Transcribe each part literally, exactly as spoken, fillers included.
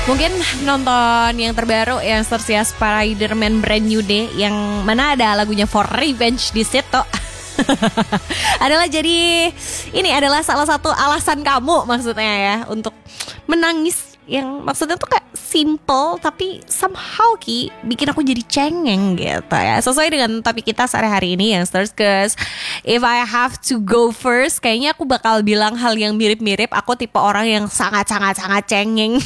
Mungkin nonton yang terbaru yang ya Spider-Man Brand New Day, yang mana ada lagunya For Revenge di situ. Adalah jadi ini adalah salah satu alasan kamu maksudnya ya untuk menangis, yang maksudnya tuh kayak simple tapi somehow Ki bikin aku jadi cengeng gitu ya. Sesuai dengan topik kita sehari-hari ini yang Stars, cause if I have to go first, kayaknya aku bakal bilang hal yang mirip-mirip. Aku tipe orang yang sangat-sangat-sangat cengeng.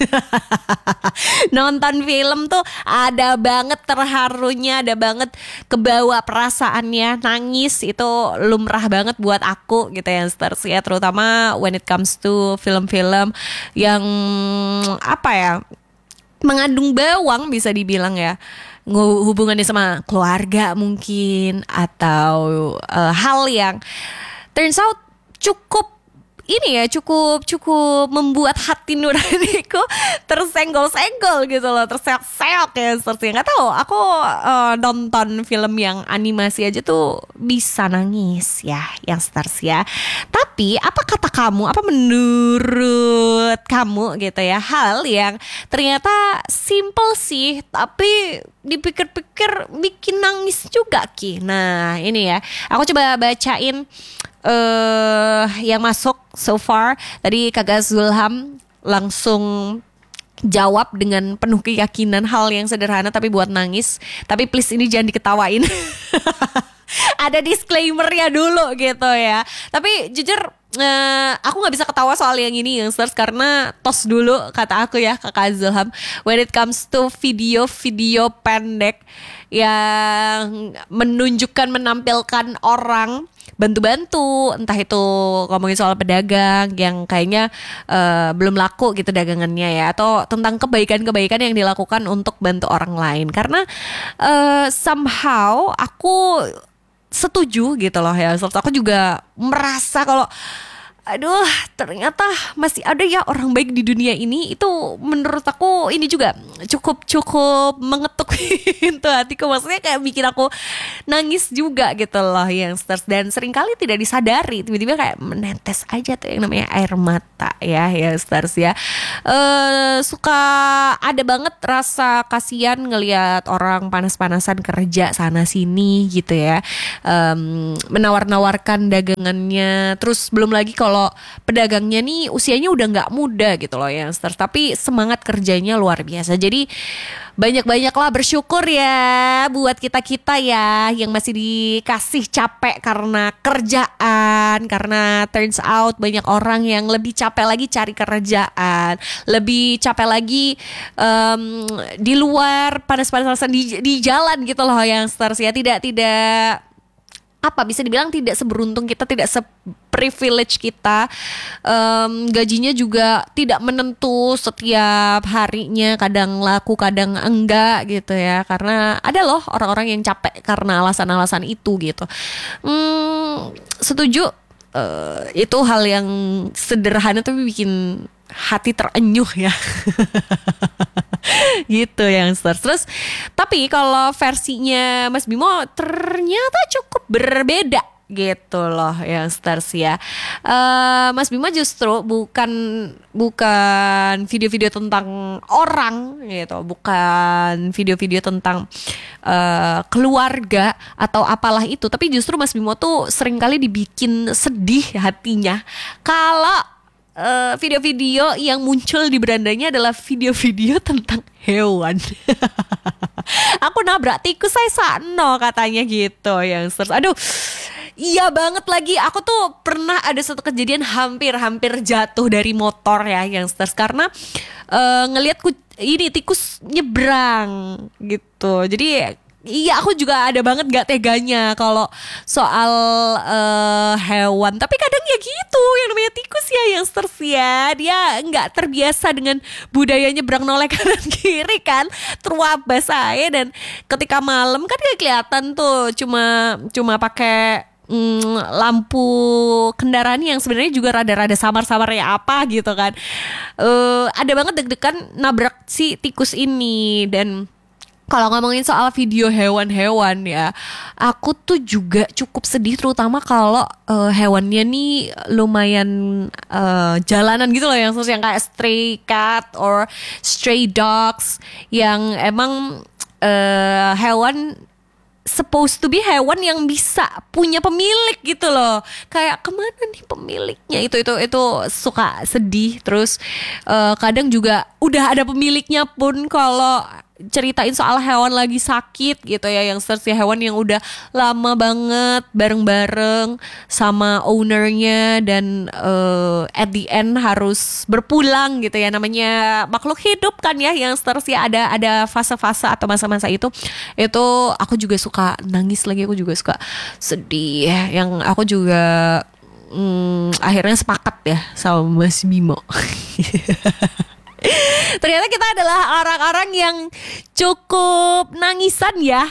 Nonton film tuh ada banget terharunya, ada banget kebawa perasaannya, nangis itu lumrah banget buat aku gitu ya Stars ya, terutama when it comes to film-film yang apa ya, mengandung bawang bisa dibilang ya, hubungannya sama keluarga mungkin, atau uh, hal yang turns out cukup ini ya, cukup cukup membuat hati nuraniku tersenggol-senggol gitu loh, terseok-seok ya seperti nggak tahu. Aku uh, nonton film yang animasi aja tuh bisa nangis ya, yang Stars ya. Tapi apa kata kamu? Apa menurut kamu gitu ya, hal yang ternyata simple sih tapi dipikir-pikir bikin nangis juga Ki? Nah ini ya, aku coba bacain Uh, yang masuk so far. Tadi Kak Zulham langsung jawab dengan penuh keyakinan, hal yang sederhana tapi buat nangis. Tapi please ini jangan diketawain. Ada disclaimer-nya dulu gitu ya. Tapi jujur uh, aku gak bisa ketawa soal yang ini yang Stars, karena tos dulu kata aku ya Kak Zulham, when it comes to video-video pendek yang menunjukkan, menampilkan orang bantu-bantu, entah itu ngomongin soal pedagang yang kayaknya uh, belum laku gitu dagangannya ya, atau tentang kebaikan-kebaikan yang dilakukan untuk bantu orang lain. Karena uh, somehow aku setuju gitu loh ya, serta aku juga merasa kalau aduh ternyata masih ada ya orang baik di dunia ini. Itu menurut aku ini juga cukup cukup mengetuk pintu hatiku, maksudnya kayak bikin aku nangis juga gitu loh yang Stars, dan seringkali tidak disadari tiba-tiba kayak menetes aja tuh yang namanya air mata ya ya Stars ya. Uh, suka ada banget rasa kasihan ngelihat orang panas-panasan kerja sana sini gitu ya, um, menawar-nawarkan dagangannya, terus belum lagi kalau kalau pedagangnya nih usianya udah gak muda gitu loh yang Stars, tapi semangat kerjanya luar biasa. Jadi banyak-banyaklah bersyukur ya buat kita-kita ya yang masih dikasih capek karena kerjaan, karena turns out banyak orang yang lebih capek lagi cari kerjaan, lebih capek lagi um, di luar panas-panasan di, di jalan gitu loh yang Stars ya. Tidak tidak apa bisa dibilang tidak seberuntung kita, tidak se-privilege kita. um, Gajinya juga tidak menentu setiap harinya, kadang laku kadang enggak gitu ya. Karena ada loh orang-orang yang capek karena alasan-alasan itu gitu. hmm, Setuju, uh, itu hal yang sederhana tapi bikin hati terenyuh ya. Gitu yang Stars. Terus tapi kalau versinya Mas Bimo ternyata cukup berbeda gitu loh yang Stars ya. uh, Mas Bimo justru bukan bukan video-video tentang orang gitu, bukan video-video tentang uh, keluarga atau apalah itu, tapi justru Mas Bimo tuh seringkali dibikin sedih hatinya kalau Uh, video-video yang muncul di berandanya adalah video-video tentang hewan. Aku nabrak tikus saya sakno katanya gitu yang Stars. Aduh, iya banget lagi. Aku tuh pernah ada satu kejadian hampir-hampir jatuh dari motor ya yang Stars, karena uh, ngelihat ku, ini tikus nyebrang gitu. Jadi iya, aku juga ada banget gak teganya kalau soal uh, hewan. Tapi kadang ya gitu, yang namanya tikus ya yang Stars ya, dia gak terbiasa dengan budaya nyebrang noleh kanan kiri kan, terwabah saya. Dan ketika malam kan gak kelihatan tuh, cuma cuma pakai mm, lampu kendaraan yang sebenarnya juga rada-rada samar-samar ya apa gitu kan. uh, Ada banget deg-degan nabrak si tikus ini. Dan Kalau ngomongin soal video hewan-hewan ya, aku tuh juga cukup sedih, terutama kalau uh, hewannya nih lumayan uh, jalanan gitu loh, yang yang kayak stray cat or stray dogs, yang emang uh, hewan supposed to be hewan yang bisa punya pemilik gitu loh. Kayak kemana nih pemiliknya? Itu itu itu suka sedih. Terus uh, kadang juga udah ada pemiliknya pun kalau ceritain soal hewan lagi sakit gitu ya, yang search ya, hewan yang udah lama banget bareng-bareng sama ownernya dan uh, at the end harus berpulang gitu ya, namanya makhluk hidup kan ya, yang search ya, ada ada fase-fase atau masa-masa itu itu aku juga suka nangis lagi, aku juga suka sedih ya, yang aku juga hmm, akhirnya sepakat ya sama Mas Bimo. Ternyata kita adalah orang-orang yang cukup nangisan ya.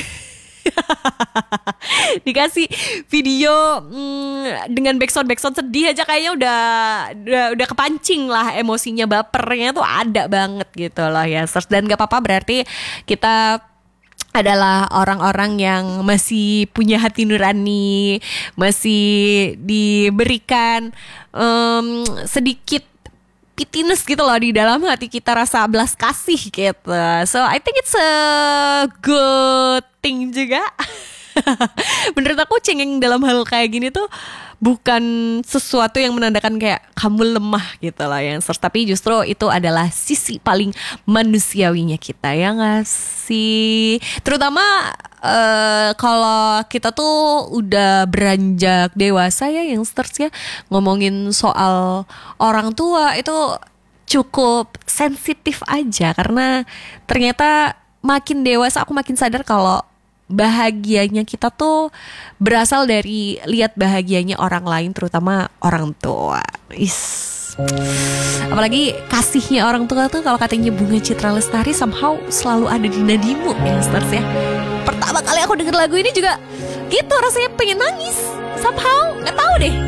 Dikasih video mm, dengan backsound backsound sedih aja kayaknya udah, udah udah kepancing lah, emosinya, bapernya tuh ada banget gitu loh ya. Dan gak apa-apa, berarti kita adalah orang-orang yang masih punya hati nurani, masih diberikan um, sedikit pitines gitu loh di dalam hati kita, rasa belas kasih gitu. So I think it's a good thing juga. Menurut aku cengeng dalam hal kayak gini tuh bukan sesuatu yang menandakan kayak kamu lemah gitu lah yang search, tapi justru itu adalah sisi paling manusiawinya kita, ya gak sih? Terutama uh, kalau kita tuh udah beranjak dewasa ya yang search ya, ngomongin soal orang tua itu cukup sensitif aja, karena ternyata makin dewasa aku makin sadar kalau bahagianya kita tuh berasal dari lihat bahagianya orang lain, terutama orang tua. Is, apalagi kasihnya orang tua tuh, kalau katanya Bunga Citra Lestari somehow selalu ada di nadimu ya stars ya. Pertama kali aku denger lagu ini juga gitu, rasanya pengen nangis somehow, nggak tahu deh.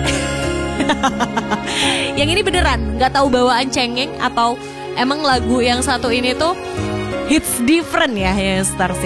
Yang ini beneran nggak tahu bawaan cengeng atau emang lagu yang satu ini tuh hits different ya ya stars ya.